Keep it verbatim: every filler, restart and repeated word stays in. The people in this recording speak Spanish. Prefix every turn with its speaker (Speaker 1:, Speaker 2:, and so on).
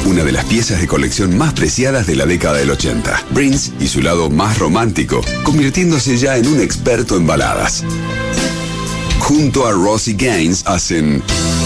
Speaker 1: una de las piezas de colección más preciadas de la década del ochenta. Prince y su lado más romántico, convirtiéndose ya en un experto en baladas. Junto a Rosie Gaines hacen